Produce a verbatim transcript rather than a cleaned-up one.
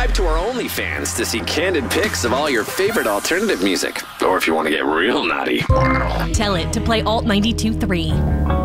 Subscribe to our OnlyFans to see candid pics of all your favorite alternative music. Or if you want to get real naughty. Tell it to play Alt ninety-two point three.